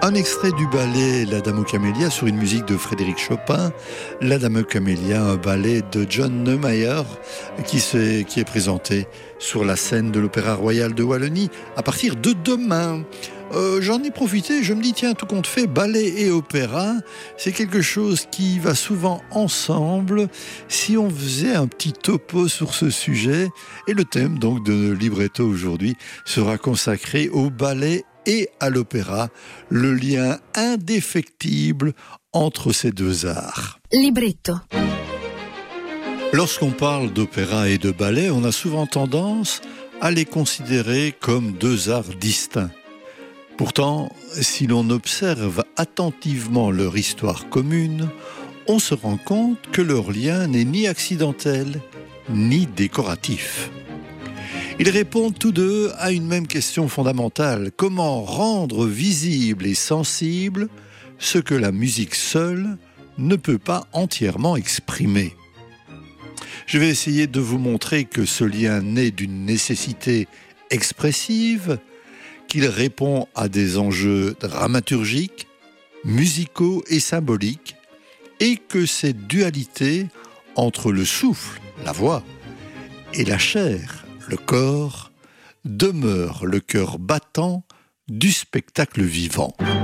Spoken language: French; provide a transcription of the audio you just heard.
Un extrait du ballet La Dame aux Camélias sur une musique de Frédéric Chopin. La Dame aux Camélias, un ballet de John Neumeier qui est présenté sur la scène de l'Opéra Royal de Wallonie à partir de demain. J'en ai profité, je me dis tiens, tout compte fait, ballet et opéra, c'est quelque chose qui va souvent ensemble. Si on faisait un petit topo sur ce sujet, et le thème donc de Libretto aujourd'hui sera consacré au ballet et à l'opéra, le lien indéfectible entre ces deux arts. Libretto. Lorsqu'on parle d'opéra et de ballet, on a souvent tendance à les considérer comme deux arts distincts. Pourtant, si l'on observe attentivement leur histoire commune, on se rend compte que leur lien n'est ni accidentel, ni décoratif. Ils répondent tous deux à une même question fondamentale: comment rendre visible et sensible ce que la musique seule ne peut pas entièrement exprimer. Je vais essayer de vous montrer que ce lien naît d'une nécessité expressive, qu'il répond à des enjeux dramaturgiques, musicaux et symboliques, et que cette dualité entre le souffle, la voix, et la chair, le corps, demeure le cœur battant du spectacle vivant.